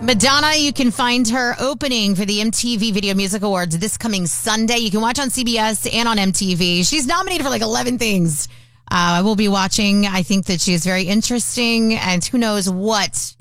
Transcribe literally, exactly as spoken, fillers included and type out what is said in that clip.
Madonna, you can find her opening for the M T V Video Music Awards this coming Sunday. You can watch on C B S and on M T V. She's nominated for like eleven things. Uh, I will be watching. I think that she is very interesting, and who knows what